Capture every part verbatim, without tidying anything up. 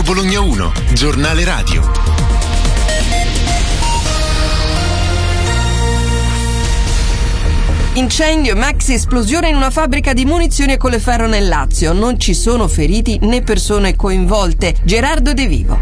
Bologna uno, giornale radio. Incendio e maxi esplosione in una fabbrica di munizioni a Colleferro nel Lazio. Non ci sono feriti né persone coinvolte. Gerardo De Vivo.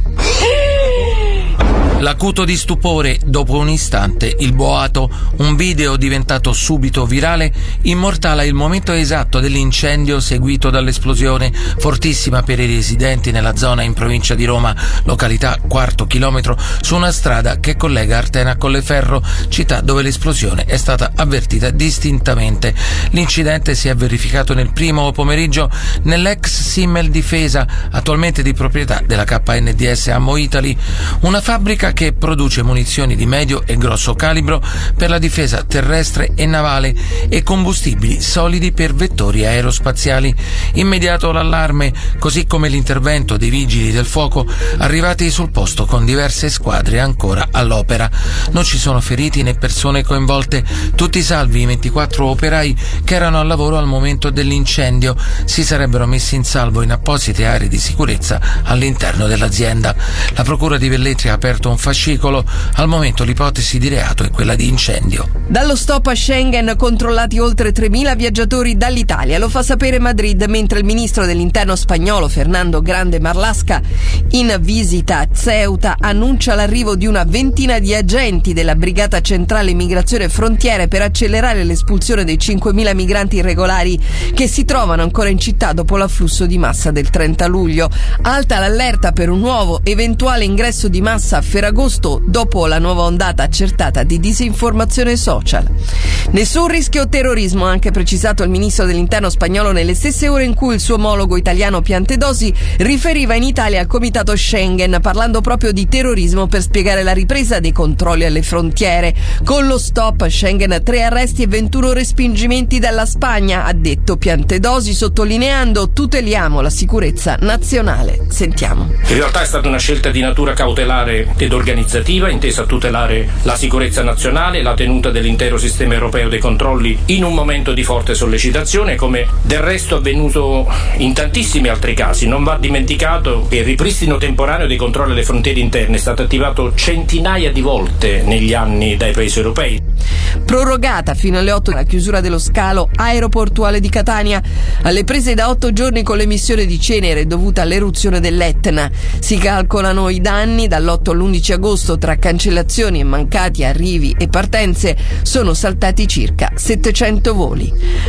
L'acuto di stupore dopo un istante, il boato, un video diventato subito virale, immortala il momento esatto dell'incendio seguito dall'esplosione, fortissima per i residenti nella zona in provincia di Roma, località quarto chilometro, su una strada che collega Artena a Colleferro, città dove l'esplosione è stata avvertita distintamente. L'incidente si è verificato nel primo pomeriggio nell'ex Simmel Difesa, attualmente di proprietà della K N D S Ammo Italy, una fabbrica che produce munizioni di medio e grosso calibro per la difesa terrestre e navale e combustibili solidi per vettori aerospaziali. Immediato l'allarme, così come l'intervento dei vigili del fuoco arrivati sul posto con diverse squadre ancora all'opera. Non ci sono feriti né persone coinvolte, tutti salvi i ventiquattro operai che erano al lavoro al momento dell'incendio. Si sarebbero messi in salvo in apposite aree di sicurezza all'interno dell'azienda. La procura di Velletri ha aperto un fascicolo. Al momento l'ipotesi di reato è quella di incendio. Dallo stop a Schengen, controllati oltre tremila viaggiatori dall'Italia. Lo fa sapere Madrid, mentre il ministro dell'interno spagnolo Fernando Grande Marlaska, in visita a Ceuta, annuncia l'arrivo di una ventina di agenti della Brigata Centrale Immigrazione e Frontiere per accelerare l'espulsione dei cinquemila migranti irregolari che si trovano ancora in città dopo l'afflusso di massa del trenta luglio. Alta l'allerta per un nuovo eventuale ingresso di massa a Ferragosto dopo la nuova ondata accertata di disinformazione social. Nessun rischio terrorismo, ha anche precisato il ministro dell'interno spagnolo nelle stesse ore in cui il suo omologo italiano Piantedosi riferiva in Italia al comitato Schengen, parlando proprio di terrorismo per spiegare la ripresa dei controlli alle frontiere. Con lo stop Schengen, tre arresti e ventuno respingimenti dalla Spagna, ha detto Piantedosi, sottolineando: tuteliamo la sicurezza nazionale. Sentiamo. In realtà è stata una scelta di natura cautelare ed organizzativa, intesa a tutelare la sicurezza nazionale e la tenuta dell'intero sistema europeo dei controlli in un momento di forte sollecitazione, come del resto avvenuto in tantissimi altri casi. Non va dimenticato che il ripristino temporaneo dei controlli alle frontiere interne è stato attivato centinaia di volte negli anni dai paesi europei. Prorogata fino alle otto la chiusura dello scalo aeroportuale di Catania, alle prese da otto giorni con l'emissione di cenere dovuta all'eruzione dell'Etna. Si calcolano i danni dall'otto all'undici agosto. Tra cancellazioni e mancati arrivi e partenze sono saltati circa settecento voli.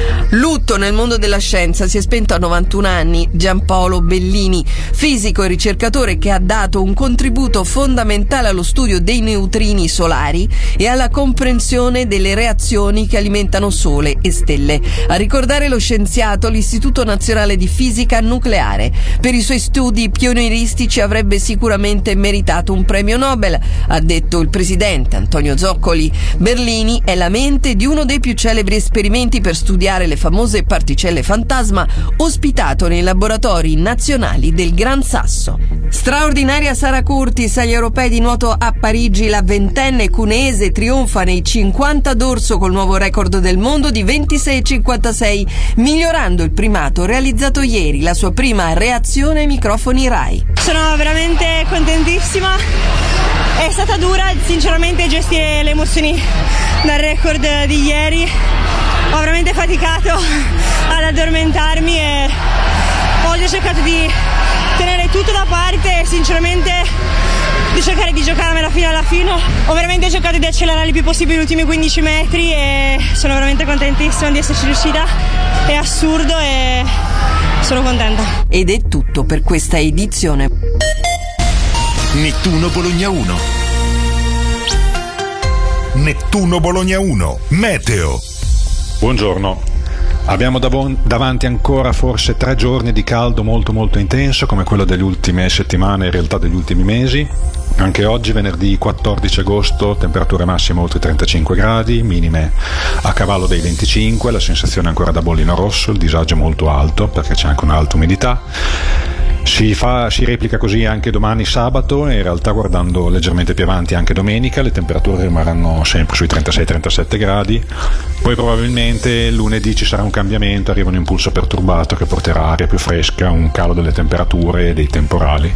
Lutto nel mondo della scienza. Si è spento a novantuno anni Giampaolo Bellini, fisico e ricercatore che ha dato un contributo fondamentale allo studio dei neutrini solari e alla comprensione delle reazioni che alimentano sole e stelle. A ricordare lo scienziato l'Istituto Nazionale di Fisica Nucleare. Per i suoi studi pionieristici avrebbe sicuramente meritato un premio Nobel, ha detto il presidente Antonio Zoccoli. Bellini è la mente di uno dei più celebri esperimenti per studiare le famose particelle fantasma, ospitato nei laboratori nazionali del Gran Sasso. Straordinaria Sara Curtis agli europei di nuoto a Parigi. La ventenne cuneese trionfa nei cinquanta d'orso col nuovo record del mondo di ventisei virgola cinquantasei, migliorando il primato realizzato ieri, la sua prima reazione ai microfoni Rai. Sono veramente contentissima. È stata dura sinceramente gestire le emozioni dal record di ieri. Ho veramente faticato ad addormentarmi e oggi ho cercato di tenere tutto da parte e sinceramente di cercare di giocarmela fino alla fine. Ho veramente cercato di accelerare il più possibile gli ultimi quindici metri e sono veramente contentissima di esserci riuscita. È assurdo e sono contenta. Ed è tutto per questa edizione. Nettuno Bologna uno. Nettuno Bologna uno. Meteo. Buongiorno. Abbiamo dav- davanti ancora forse tre giorni di caldo molto molto intenso come quello delle ultime settimane, in realtà degli ultimi mesi. Anche oggi, venerdì quattordici agosto, temperature massime oltre trentacinque gradi, minime a cavallo dei venticinque, la sensazione ancora da bollino rosso, il disagio molto alto perché c'è anche un'alta umidità. Si, fa, si replica così anche domani sabato e in realtà guardando leggermente più avanti anche domenica le temperature rimarranno sempre sui trentasei trentasette gradi, poi probabilmente lunedì ci sarà un cambiamento, arriva un impulso perturbato che porterà aria più fresca, un calo delle temperature e dei temporali.